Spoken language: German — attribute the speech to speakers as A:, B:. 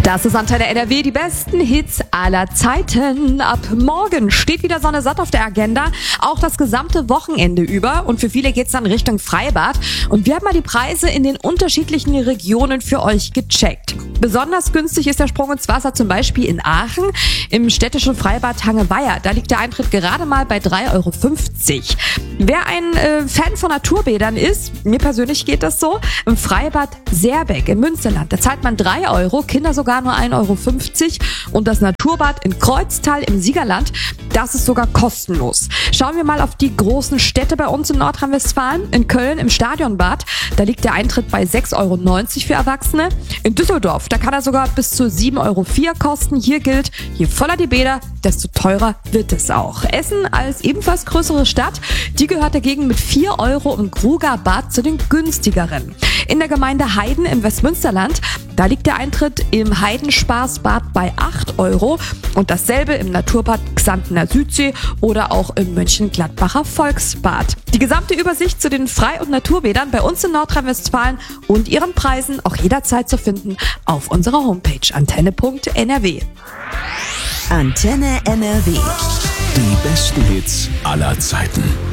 A: Das ist Antenne NRW, die besten Hits aller Zeiten. Ab morgen steht wieder Sonne satt auf der Agenda, auch das gesamte Wochenende über. Und für viele geht's dann Richtung Freibad. Und wir haben mal die Preise in den unterschiedlichen Regionen für euch gecheckt. Besonders günstig ist der Sprung ins Wasser zum Beispiel in Aachen. Im städtischen Freibad Hangeweiher, da liegt der Eintritt gerade mal bei 3,50 €. Wer ein Fan von Naturbädern ist, mir persönlich geht das so, im Freibad Seerbeck im Münsterland, da zahlt man 3 €, Kinder sogar nur 1,50 € und das Naturbad in Kreuztal im Siegerland, das ist sogar kostenlos. Schauen wir mal auf die großen Städte bei uns in Nordrhein-Westfalen. In Köln im Stadionbad, da liegt der Eintritt bei 6,90 € für Erwachsene. In Düsseldorf, da kann er sogar bis zu 7,04 € kosten. Hier gilt, je voller die Bäder, desto teurer wird es auch. Essen als ebenfalls größere Stadt, die gehört dagegen mit 4 € im Grugerbad zu den günstigeren. In der Gemeinde Heiden im Westmünsterland, da liegt der Eintritt im Heidenspaßbad bei 8 € und dasselbe im Naturbad Xantener Südsee oder auch im Mönchengladbacher Volksbad. Die gesamte Übersicht zu den Frei- und Naturbädern bei uns in Nordrhein-Westfalen und ihren Preisen auch jederzeit zu finden auf unserer Homepage antenne.nrw.
B: Antenne NRW.
C: Die besten Hits aller Zeiten.